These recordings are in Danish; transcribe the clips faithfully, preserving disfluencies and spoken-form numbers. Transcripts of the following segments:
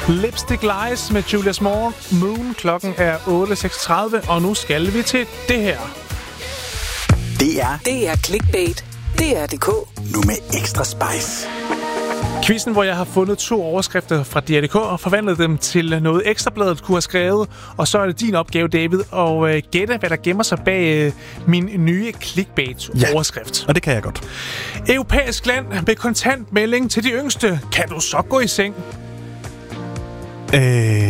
Lipstick Lies med Julia Moore. Moon. Klokken er otte seksogtredive, og nu skal vi til det her. Det er Det er Clickbait. Det er D K. Nu med ekstra spice. Quizzen, hvor jeg har fundet to overskrifter fra D R D K og forvandlet dem til noget Ekstrabladet kunne have skrevet. Og så er det din opgave, David, at øh, gætte, hvad der gemmer sig bag øh, min nye clickbait-overskrift. Ja, og det kan jeg godt. Europæisk land med kontant melding til de yngste. Kan du så gå i seng? Øh...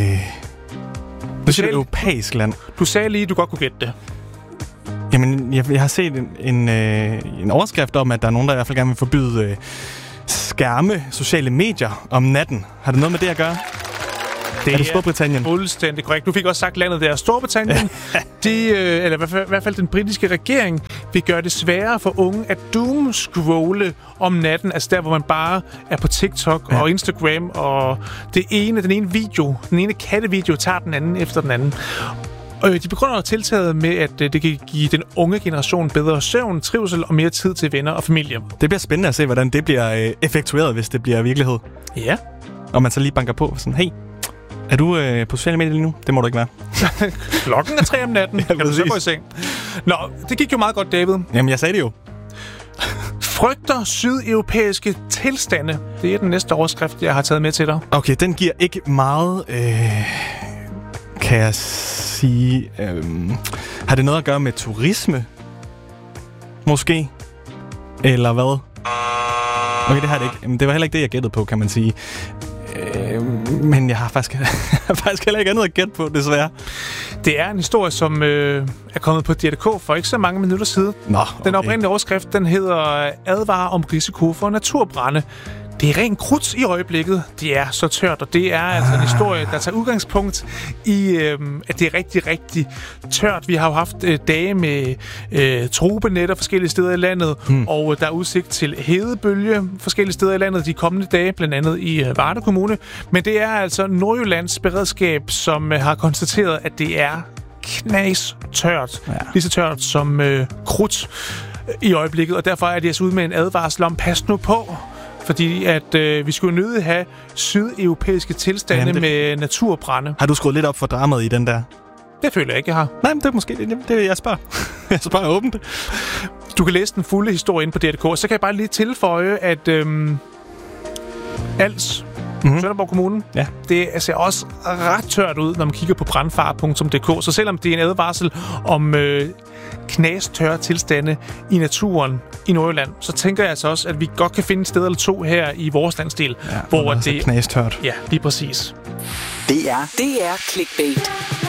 Du siger et europæisk land. Du sagde lige, at du godt kunne gætte det. Jamen, jeg, jeg har set en, en, øh, en overskrift om, at der er nogen, der i hvert fald gerne vil forbyde øh, skærme, sociale medier om natten. Har det noget med det at gøre? Det er det Storbritannien? Fuldstændig korrekt. Du fik også sagt landet der. Storbritannien, de, øh, eller i hvert, fald, i hvert fald den britiske regering, vil gøre det sværere for unge at doom-scrolle om natten. Altså der, hvor man bare er på TikTok ja. og Instagram, og det ene, den ene video, den ene kattevideo tager den anden efter den anden. Og de begrunder tiltaget med, at det kan give den unge generation bedre søvn, trivsel og mere tid til venner og familie. Det bliver spændende at se, hvordan det bliver effektueret, hvis det bliver virkelighed. Ja. Og man så lige banker på sådan, hey, er du øh, på sociale medier lige nu? Det må du ikke være. Klokken er tre om natten. Ja, kan du så gå i seng? Nå, det gik jo meget godt, David. Jamen, jeg sagde det jo. Frygter sydeuropæiske tilstande. Det er den næste overskrift, jeg har taget med til dig. Okay, den giver ikke meget, øh, kan jeg sige. Øh, har det noget at gøre med turisme? Måske? Eller hvad? Okay, det har det ikke. Jamen, det var heller ikke det, jeg gættede på, kan man sige. Øh, men jeg har faktisk, jeg har faktisk heller ikke andet at gætte på, desværre. Det er en historie, som øh, er kommet på D R D K for ikke så mange minutter siden. Nå, okay. Den oprindelige overskrift, den hedder Advarer om risiko for naturbrande. Det er rent krudt i øjeblikket. Det er så tørt, og det er ah. altså en historie, der tager udgangspunkt i, øh, at det er rigtig, rigtig tørt. Vi har jo haft øh, dage med øh, tropenetter forskellige steder i landet, hmm. og øh, der er udsigt til hedebølge forskellige steder i landet de kommende dage, blandt andet i øh, Varde Kommune. Men det er altså Nordjyllands beredskab, som øh, har konstateret, at det er knas tørt. Ja. Lige så tørt som øh, krudt i øjeblikket, og derfor er det altså ude med en advarsel om, pas nu på. Fordi at øh, vi skulle nødig have sydeuropæiske tilstande Jamen, det... med naturbrande. Har du skruet lidt op for dramaet i den der? Det føler jeg ikke, jeg har. Nej, men det er måske det, det jeg spørger. jeg spørger åbent. Du kan læse den fulde historie inde på D R D K. Så kan jeg bare lige tilføje, at øhm, Als, mm-hmm. Sønderborg Kommune, ja. det ser også ret tørt ud, når man kigger på brandfar punktum d k. Så selvom det er en advarsel om øh, knastørre tilstande i naturen i Nordjylland, så tænker jeg altså også, at vi godt kan finde et sted eller to her i vores landsdel, ja, hvor det er knastørt. Ja, lige præcis. Det er Det er Clickbait.